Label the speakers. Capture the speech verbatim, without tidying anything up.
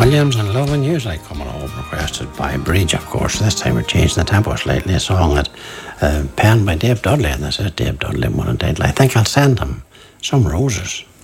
Speaker 1: Williams and Love and Usually coming home, requested by Bridge, of course. This time we're changing the tempo slightly. A song that uh, penned by Dave Dudley, and this is Dave Dudley one and deadly. I think I'll send him some roses.